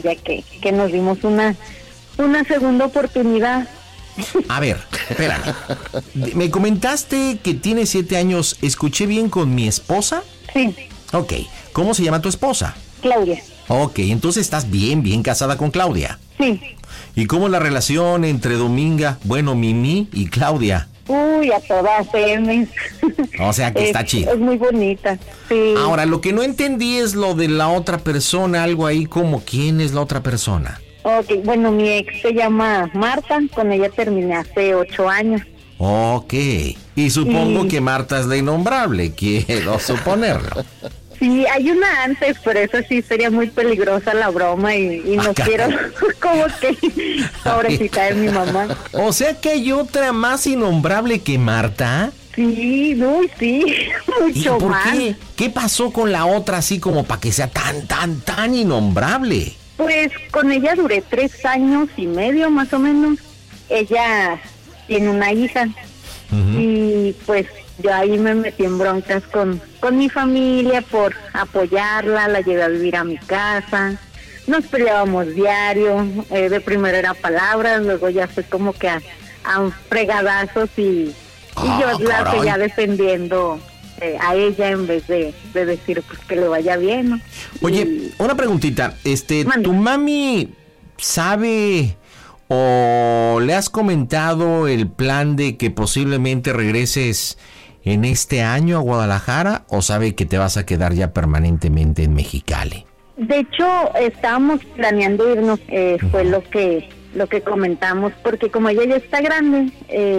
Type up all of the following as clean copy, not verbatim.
ya que nos dimos una segunda oportunidad. A ver, espérame. Me comentaste que tienes 7 años. ¿Escuché bien con mi esposa? Sí. Ok. ¿Cómo se llama tu esposa? Claudia. Ok, entonces estás bien casada con Claudia. Sí. ¿Y cómo es la relación entre Mimi y Claudia? Uy, a todas M. O sea que está chido. Es muy bonita, sí. Ahora, lo que no entendí es lo de la otra persona, algo ahí como ¿quién es la otra persona? Ok, bueno, mi ex se llama Marta, con ella terminé hace 8 años. Ok, y supongo que Marta es la innombrable, quiero suponerlo. Sí, hay una antes, pero eso sí sería muy peligrosa la broma y no quiero como que pobrecita de mi mamá. O sea que hay otra más innombrable que Marta. Sí, uy, sí, mucho ¿Y por más. qué? ¿Qué pasó con la otra así como para que sea tan innombrable? Pues con ella duré 3 años y medio más o menos. Ella tiene una hija. Y pues yo ahí me metí en broncas con mi familia por apoyarla, la llevé a vivir a mi casa, nos peleábamos diario, de primero era palabras, luego ya fue como que a fregadazos y yo la seguía defendiendo a ella en vez de decir pues que le vaya bien, ¿no? Oye, una preguntita, ¿tu mami sabe o le has comentado el plan de que posiblemente regreses en este año a Guadalajara o sabe que te vas a quedar ya permanentemente en Mexicali? De hecho, estábamos planeando irnos, fue lo que comentamos, porque como ella ya está grande,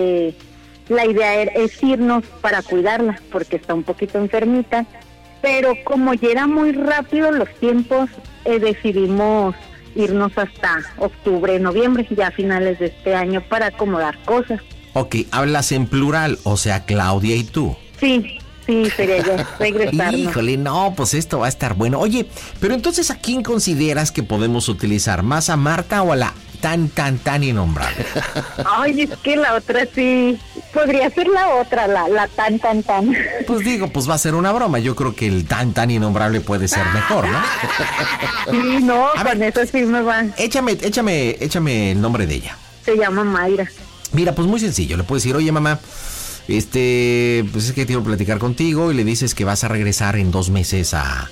la idea es irnos para cuidarla, porque está un poquito enfermita, pero como ya era muy rápido los tiempos, decidimos irnos hasta octubre, noviembre, ya a finales de este año, para acomodar cosas. Ok, hablas en plural, o sea, Claudia y tú. Sí, sería yo, regresarnos. Híjole, no, pues esto va a estar bueno. Oye, pero entonces, ¿a quién consideras que podemos utilizar? ¿Más a Marta o a la tan innombrable? Ay, es que la otra sí, podría ser la otra, la tan. Pues digo, pues va a ser una broma. Yo creo que el tan innombrable puede ser mejor, ¿no? Sí, no, con eso sí me va. Échame el nombre de ella. Se llama Mayra. Mira, pues muy sencillo, le puedes decir, oye mamá, pues es que quiero platicar contigo, y le dices que vas a regresar en 2 meses a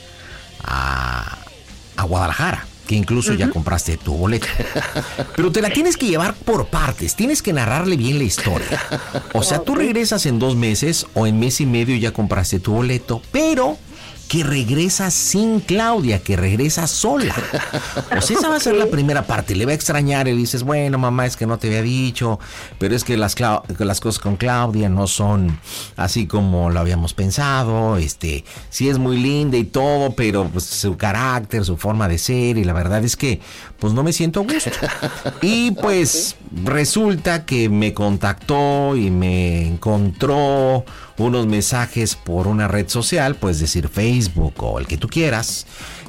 Guadalajara, que incluso ya compraste tu boleto. Pero te la tienes que llevar por partes, tienes que narrarle bien la historia. O sea, tú regresas en 2 meses o en mes y medio ya compraste tu boleto, pero que regresa sin Claudia, que regresa sola. O sea, esa va a ser la primera parte. Le va a extrañar y le dices, bueno, mamá, es que no te había dicho, pero es que las cosas con Claudia no son así como lo habíamos pensado. Sí es muy linda y todo, pero pues su carácter, su forma de ser, y la verdad es que pues no me siento a gusto. Y pues resulta que me contactó y me encontró unos mensajes por una red social, puedes decir Facebook o el que tú quieras.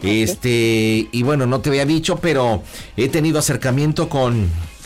Y bueno, no te había dicho, pero he tenido acercamiento con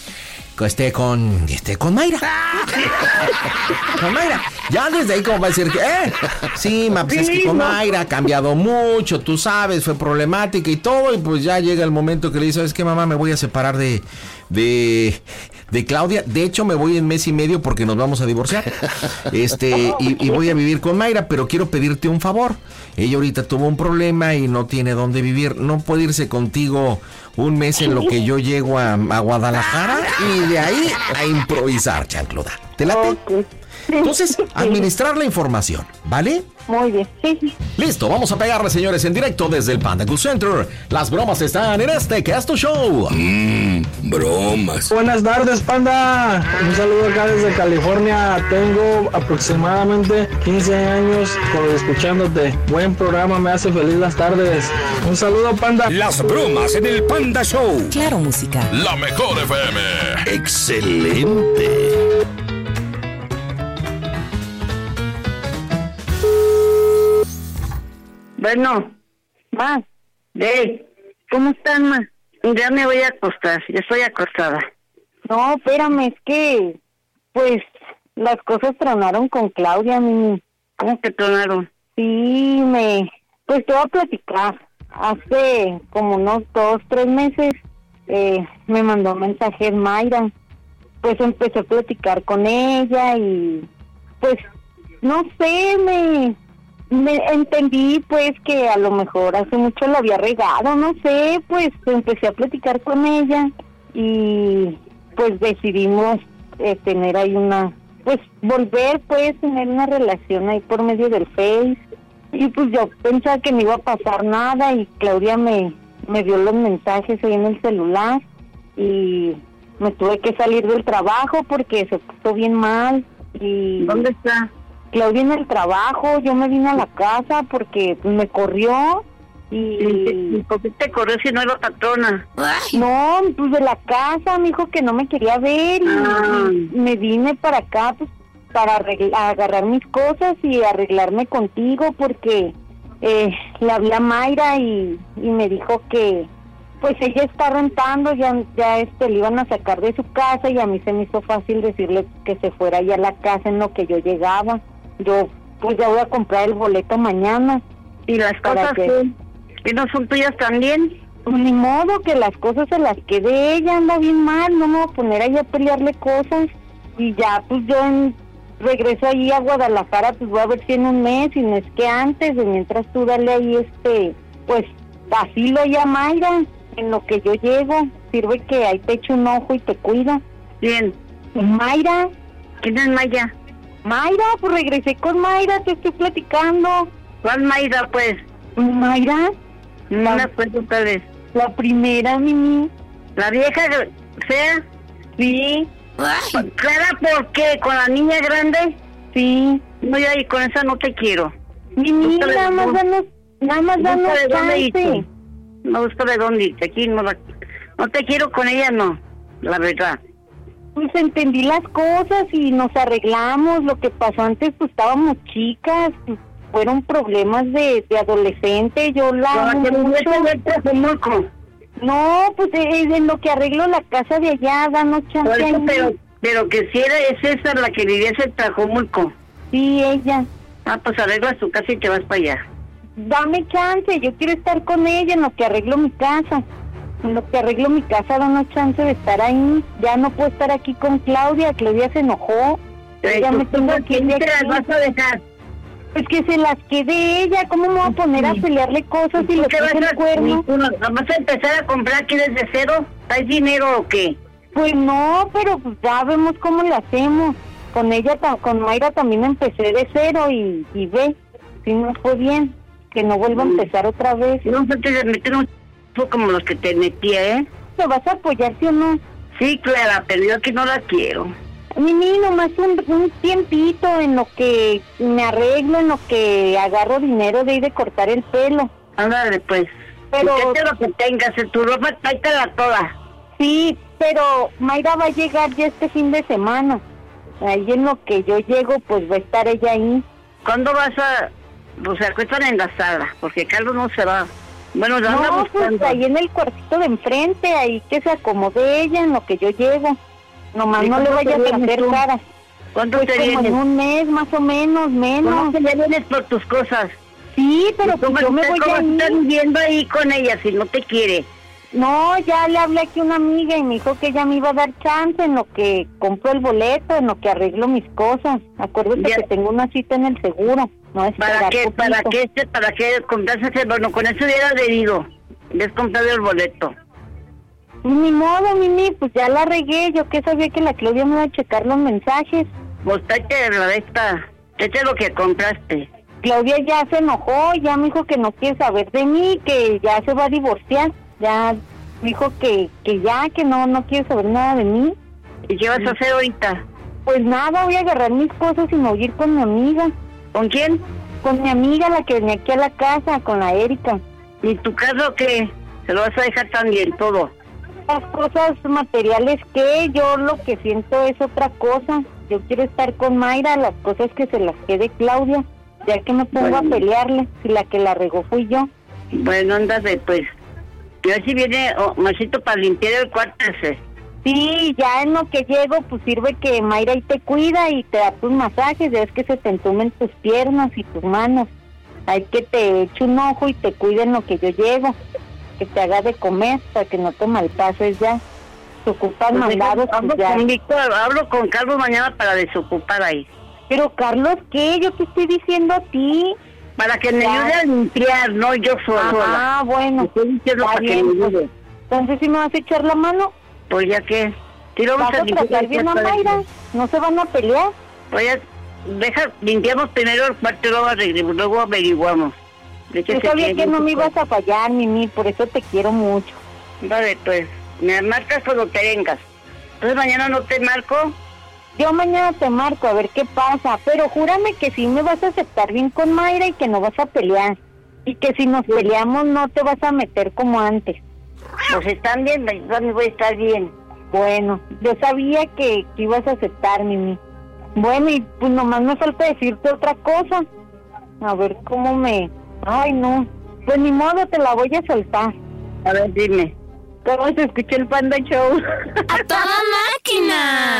Mayra. Con Mayra. Ya desde ahí como va a decir que, sí, pues es que con Mayra ha cambiado mucho, tú sabes, fue problemática y todo, y pues ya llega el momento que le dice, ¿sabes qué, mamá? Me voy a separar de Claudia. De hecho, me voy en mes y medio porque nos vamos a divorciar. Y voy a vivir con Mayra, pero quiero pedirte un favor. Ella ahorita tuvo un problema y no tiene dónde vivir. No puede irse contigo un mes en lo que yo llego a Guadalajara, y de ahí a improvisar, chancluda. ¿Te late? Okay. Entonces, administrar la información, ¿vale? Muy bien, sí. Listo, vamos a pegarle, señores, en directo desde el Panda Cool Center. Las bromas están en que es tu show. Bromas. Buenas tardes, Panda. Un saludo acá desde California. Tengo aproximadamente 15 años escuchándote. Buen programa, me hace feliz las tardes. Un saludo, Panda. Las bromas en el Panda Show. Claro, música. La mejor FM. Excelente. Bueno, ma, ¿cómo están, ma? Ya me voy a acostar, ya estoy acostada. No, espérame, es que, pues, las cosas tronaron con Claudia, mi. ¿Cómo que tronaron? Sí, pues te voy a platicar. hace como unos 2-3 meses me mandó mensajes Mayra. Pues empecé a platicar con ella y pues no sé, me entendí pues que a lo mejor hace mucho lo había regado, no sé, pues empecé a platicar con ella y pues decidimos tener ahí volver pues tener una relación ahí por medio del Face. Y pues yo pensaba que no iba a pasar nada y Claudia me dio los mensajes ahí en el celular y me tuve que salir del trabajo porque se puso bien mal. Y ¿dónde está? Claudia en el trabajo, yo me vine a la casa porque me corrió y... ¿Por qué te corrió si no era patrona? No, pues de la casa, me dijo que no me quería ver y me vine para acá pues para agarrar mis cosas y arreglarme contigo porque le hablé a Mayra y me dijo que pues ella está rentando, ya le iban a sacar de su casa y a mí se me hizo fácil decirle que se fuera ya a la casa en lo que yo llegaba. Yo pues ya voy a comprar el boleto mañana. ¿Y las cosas que no son tuyas también? Pues ni modo, que las cosas se las quede ella, anda bien mal, no me voy a poner ahí a pelearle cosas. Y ya pues yo regreso allí a Guadalajara, pues voy a ver si en un mes, y no es que antes, de mientras tú dale ahí pues asilo ahí a Mayra, en lo que yo llego, sirve que ahí te echo un ojo y te cuida. Bien. Mayra. ¿Quién es Mayra? Mayra, pues regresé con Mayra, te estoy platicando. ¿Cuál Mayra, pues? ¿Mayra? No me acuerdo tal vez. La primera, Mimi. ¿La vieja fea? Sí. ¿Clara por qué? ¿Con la niña grande? Sí. No, ya, y con esa no te quiero. Mimi, nada más danos chance. No gusta de dónde, aquí no te quiero con ella, no, la verdad. Pues entendí las cosas y nos arreglamos. Lo que pasó antes, pues estábamos chicas, pues, fueron problemas de adolescente. Yo la amo mucho. No, pues en lo que arreglo la casa de allá, danos chance. Pero que si es esa la que vivía en Tlajomulco. Sí, ella. Ah, pues arreglas tu casa y te vas para allá. Dame chance, yo quiero estar con ella en lo que arreglo mi casa. En lo que arreglo mi casa, dame chance de estar ahí. Ya no puedo estar aquí con Claudia. Claudia se enojó. Ya me tengo que ir de aquí. ¿Te las vas a dejar? Pues que se las quede ella. ¿Cómo me voy a poner a pelearle cosas y le puse el cuerno? ¿Vas a empezar a comprar aquí desde cero? ¿Traes dinero o qué? Pues no, pero pues ya vemos cómo le hacemos. Con ella, con Mayra también empecé de cero y ve, si no fue bien. Que no vuelva a empezar otra vez. No se te meter un como los que te metía, ¿eh? ¿Te vas a apoyar, sí o no? Sí, Clara, pero yo aquí no la quiero. Mimi, nomás un tiempito en lo que me arreglo, en lo que agarro dinero de ir de cortar el pelo. Ándale, pues. Pero... ¿Qué lo que tengas? En tu ropa, tráetela toda. Sí, pero Mayra va a llegar ya este fin de semana. Ahí en lo que yo llego, pues va a estar ella ahí. ¿Cuándo vas a...? O sea, acuestan en la sala, porque Carlos no se va. Bueno, la anda buscando. Pues ahí en el cuartito de enfrente, ahí que se acomode ella en lo que yo llego. Nomás no le vayas a hacer caras. ¿Cuánto pues te como vienes? En un mes, más o menos, menos. ¿Cómo que ya vienes por tus cosas? Sí, pero pues yo me voy a ir. ¿Estás viviendo ahí con ella si no te quiere? No, ya le hablé aquí a una amiga y me dijo que ella me iba a dar chance en lo que compro el boleto, en lo que arreglo mis cosas. Acuérdate que tengo una cita en el seguro. No es ¿Para qué compraste ese? Bueno, con eso hubiera adherido. Hubieras comprado el boleto. Ni modo, Mimi, pues ya la regué. Yo que sabía que la Claudia me iba a checar los mensajes. Pues tráete lo que compraste. Claudia ya se enojó, ya me dijo que no quiere saber de mí, que ya se va a divorciar. Ya me dijo que no quiere saber nada de mí. ¿Y qué vas a hacer ahorita? Pues nada, voy a agarrar mis cosas y me voy a ir con mi amiga. ¿Con quién? Con mi amiga, la que venía aquí a la casa, con la Erika. ¿Y tu caso qué? ¿Se lo vas a dejar también todo? Las cosas materiales que yo lo que siento es otra cosa. Yo quiero estar con Mayra, las cosas que se las quede Claudia, ya que me pongo a pelearle, si la que la regó fui yo. Bueno, ándate pues. Y a ver si viene Masito para limpiar el cuarto ese. Sí, ya en lo que llego, pues sirve que Mayra ahí te cuida y te da tus masajes, ya es que se te entumen tus piernas y tus manos. hay que te eche un ojo y te cuiden lo que yo llevo, que te haga de comer para que no te malpases ya. Se ocupan mandados. Hablo con Carlos mañana para desocupar ahí. Pero Carlos, ¿qué? Yo te estoy diciendo a ti. Para que me ayude a limpiar, no yo sola. Ah, bueno. Estoy diciendo para que me ayude. Entonces, ¿sí me vas a echar la mano? Pues ya que. ¿Vas a tratar bien a Mayra? ¿No se van a pelear? Pues limpiamos primero el cuarto y luego averiguamos. Yo sabía que no me ibas a fallar, Mimi, por eso te quiero mucho. Vale, pues, me marcas cuando te vengas. Entonces, ¿mañana no te marco? Yo mañana te marco, a ver qué pasa, pero júrame que sí me vas a aceptar bien con Mayra y que no vas a pelear. Y que si nos peleamos no te vas a meter como antes. Pues están bien, yo voy a estar bien. Bueno, yo sabía que ibas a aceptar, Mimi. Bueno, y pues nomás me falta decirte otra cosa. A ver cómo me... Ay, no. Pues ni modo, te la voy a soltar. A ver, dime. ¿Cómo se escucha el Panda Show? ¡A toda máquina!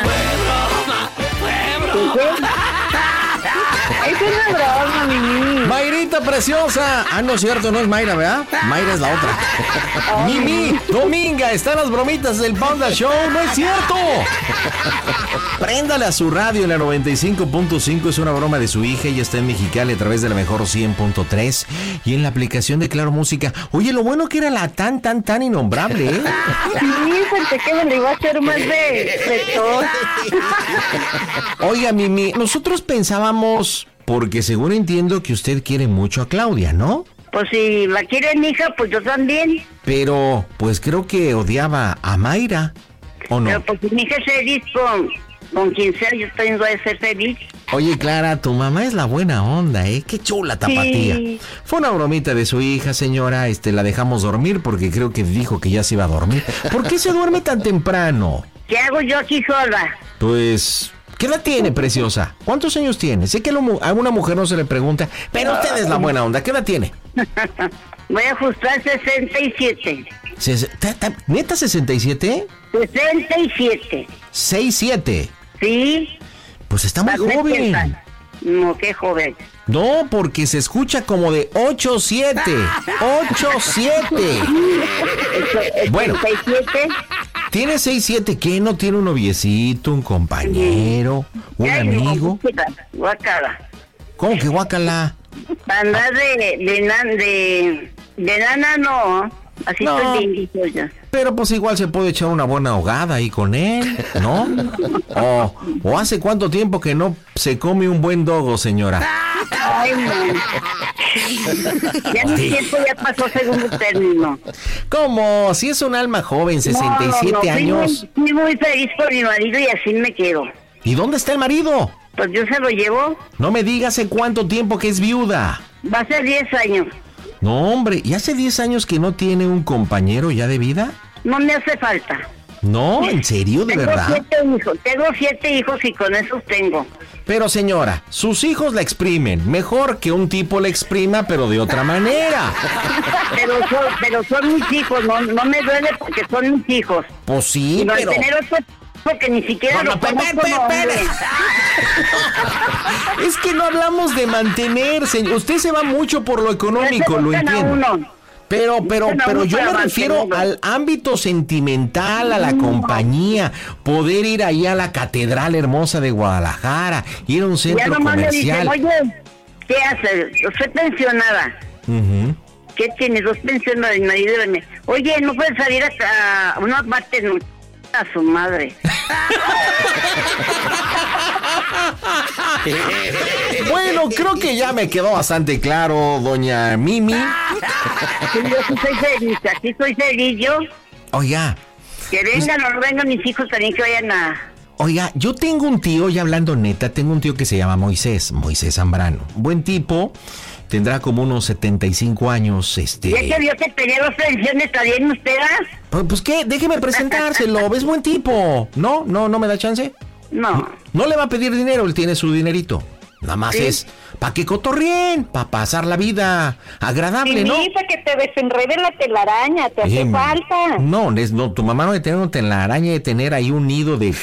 Es una broma, Mimi. Mayrita preciosa. Ah, no es cierto, no es Mayra, ¿verdad? Mayra es la otra. Mimi, Dominga, están las bromitas del Panda Show. No es cierto. Préndale a su radio en la 95.5. Es una broma de su hija. Ella está en Mexicali a través de la mejor 100.3 y en la aplicación de Claro Música. Oye, lo bueno que era la tan innombrable, ¿eh? Sí, pensé que me lo iba a hacer más de todo. Oiga, Mimi, nosotros pensábamos, porque según entiendo que usted quiere mucho a Claudia, ¿no? Pues si la quiere mi hija, pues yo también. Pero, pues creo que odiaba a Mayra, ¿o no? Pero pues si mi hija es feliz con quien sea, yo también voy a ser feliz. Oye, Clara, tu mamá es la buena onda, ¿eh? Qué chula tapatía. Sí. Fue una bromita de su hija, señora. La dejamos dormir porque creo que dijo que ya se iba a dormir. ¿Por qué se duerme tan temprano? ¿Qué hago yo aquí sola? Pues... ¿qué edad tiene, preciosa? ¿Cuántos años tiene? Sé que a una mujer no se le pregunta, pero usted es la buena onda. ¿Qué edad tiene? Voy a ajustar 67. ¿Neta 67? 67. 67. Sí. Pues está muy joven. No, qué joven. No, porque se escucha como de 8-7. 8-7. Bueno. 67. ¿Tiene 6-7? ¿Qué? ¿No tiene un noviecito, un compañero, un amigo? Guácala. ¿Cómo que guácala? Andar de nana no. Así No. estoy bien dicho ya. Pero pues igual se puede echar una buena ahogada ahí con él, ¿no? O ¿hace cuánto tiempo que no se come un buen dogo, señora? Ay, no. Ya mi tiempo ya pasó segundo término. ¿Cómo? Si es un alma joven, 67 años. Fui muy feliz por mi marido y así me quedo. ¿Y dónde está el marido? Pues yo se lo llevo. No me diga hace cuánto tiempo que es viuda. Va a ser 10 años. No, hombre, ¿y hace 10 años que no tiene un compañero ya de vida? No me hace falta. No, ¿en serio? ¿De verdad? Tengo 7 hijos y con esos tengo. Pero señora, sus hijos la exprimen. Mejor que un tipo la exprima, pero de otra manera. Pero son mis hijos, no me duele porque son mis hijos. Pues sí, y pero... tener otro que ni siquiera No, lo conozco, espere. Es que no hablamos de mantenerse. Usted se va mucho por lo económico, lo entiendo. Pero yo me refiero al ámbito sentimental, a la compañía, poder ir ahí a la Catedral Hermosa de Guadalajara, ir a un centro comercial. Me dicen, oye, ¿qué haces? Soy pensionada. ¿Qué tienes? 2 pensionadas, mi marido. Oye, ¿no puedes salir a una parte a su madre? Bueno, creo que ya me quedó bastante claro, doña Mimi. Sí, yo sí soy feliz, así soy feliz yo. Oiga. Que vengan o no vengan mis hijos también que vayan a... Oiga, yo tengo un tío, ya hablando neta, tengo un tío que se llama Moisés Zambrano. Buen tipo, tendrá como unos 75 años, ¿Ya que vio que tenía 2 pensiones también usted? Pues qué, déjeme presentárselo, ¿ves buen tipo? ¿No me da chance? No. No le va a pedir dinero, él tiene su dinerito. Nada más es para que cotorreen, para pasar la vida agradable, ¿no? Y para que te desenrede la telaraña, te hace falta. No, tu mamá no debe tener una telaraña, de tener ahí un nido de...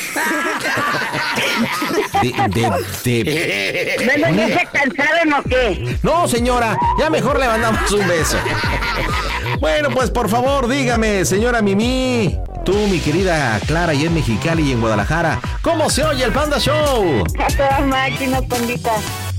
Bueno, ¿ya se cansaron o qué? No, señora, ya mejor le mandamos un beso. Bueno, pues por favor, dígame, señora Mimi, tú, mi querida Clara, y en Mexicali y en Guadalajara, ¿cómo se oye el Panda Show? A toda máquina, pandita.